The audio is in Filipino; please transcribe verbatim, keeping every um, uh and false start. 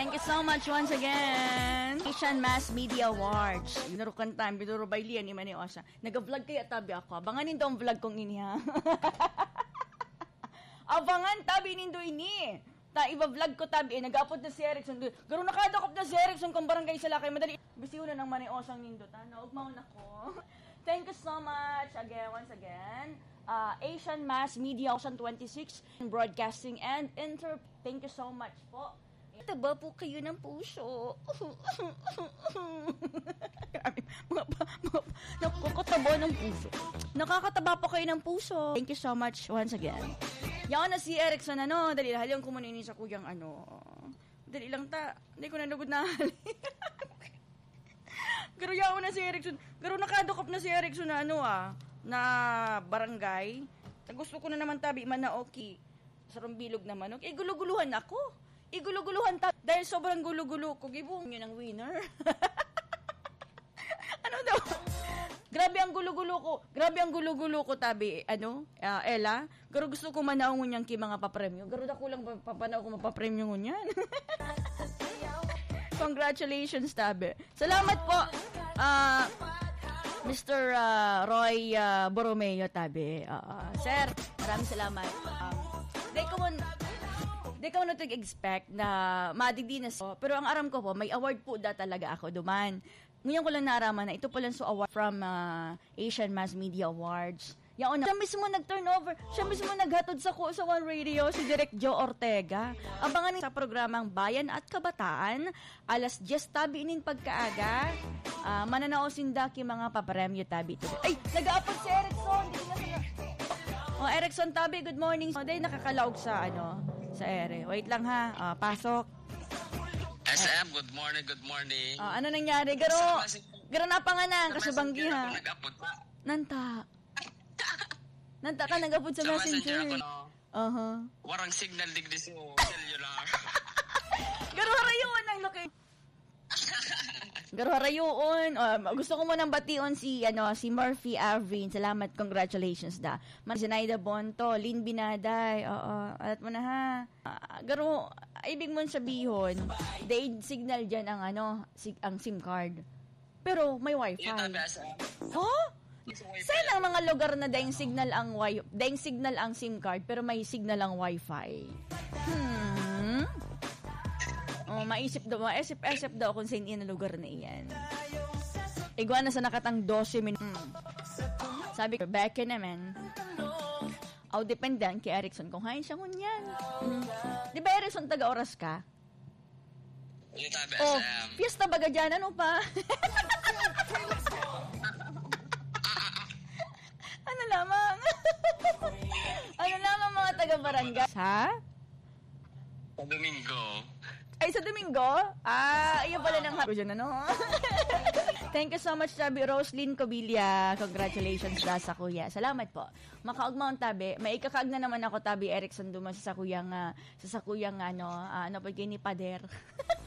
Thank you so much once again. Asian Mass Media Awards. Inarukan time, binuro by Lian, ni Mani Osa. Nag-vlog kaya tabi ako. Abanganin daw ang vlog kong ini, ha? Abangan tabi nindo ini. Ta, iba-vlog ko tabi. Eh, nag-upload na si Erickson. Garo nakadakop na si Erickson kung barangay sa lakay. Madali. Bisiw na ng Mani Osang nindo, ta. Naugmaon ako. Thank you so much again, once again. Uh, Asian Mass Media twenty twenty-six Broadcasting and Inter. Thank you so much po. Taba po kayo ng puso. Grabe, mga pa, mga pa, nakakataba ng puso. Nakakataba po kayo ng puso. Thank you so much once again. Yan na si Erickson, ano, dali halyang kumunini sa kuyang, ano, dali lang ta, hindi ko na nagod na Garo yaw na si Erickson, garo nakadukop na si Erickson na, ano, ah, na barangay. Gusto ko na naman tabi man na okay. Sarong bilog naman, okay. Eh, guluguluhan ako. Iguluguluhan ta dahil sobrang gulo-gulo ko. Gibong yun ang winner. Ano daw? Grabe ang gulo-gulo ko. Grabe ang gulo-gulo ko, tabi. Ano? Uh, Ella? Garo gusto ko manaong ngunyan ki mga papremyo. Garo da ko lang papanaw ko mapapremyo ngunyan. Congratulations, tabi. Salamat po. Uh, Mister Uh, Roy uh, Borromeo, tabi. Uh, sir, maraming salamat. Um, Day ko mon Di ka mo nag-expect na madidinas ko. Pero ang aram ko po, may award po da talaga ako duman. Ngayon ko lang naaraman na ito po lang so award from uh, Asian Mass Media Awards. Yaon na. Siya mismo nag-turnover. Siya mismo naghatod sa ko sa One Radio, si Direk Joe Ortega. Abangan sa programang Bayan at Kabataan, alas diyes tabi inin pagkaaga. Uh, mananaosin daki mga papremyo tabi. Ay, nag-upload si Erickson. Hindi na sila. Oh, Erickson tabi, good morning. Oh, dahil nakakalaog sa ano, sa ere. Wait lang ha. Uh, pasok. S M, good morning, good morning. Uh, ano nangyari? Garo, garo na pa nga na, kasabanggi ha. Nanta. Nanta ka nag-upload sa, sa messenger. Messenger ako, no? Uh-huh. Warang signal digdi sa cellular. Garo harayuan ang location. Garo harayuon. Uh, gusto ko mo nang bation si ano si Murphy Avrin. Salamat, congratulations da. Man Zenaida Bonto, Lynn Binaday. Oo, alat mo na ha. Uh, garo ibig mo sabihon, they signal diyan ang ano, sig, ang SIM card. Pero may wifi. Huh? Saan ang mga lugar na daing signal ang wi daing signal ang SIM card pero may signal ang wifi? Hmm. Oh, maisip daw, maisip-isip daw kung saan na lugar na iyan. Igwa na sa nakatang twelve minutes. Mm. Sabi ko, Becca naman. Aw, depende kay Erickson kung hain siya ngunyan. Mm. Di ba, Erickson, taga-oras ka? Oh, fiesta baga dyan, ano pa? Ano lamang? Ano lamang mga taga-barangay? Ha? Sa Domingo. Ay, sa Domingo? Ah, iyo pala ng hapon dyan, ano? Thank you so much, sabi Roslyn Cobilla. Congratulations da sa kuya. Salamat po. Makaugmaon tabi. May ikakaag na naman ako, tabi Erickson Dumas sa kuyang, uh, sa kuyang, ano, uh, ano pa ni Pader.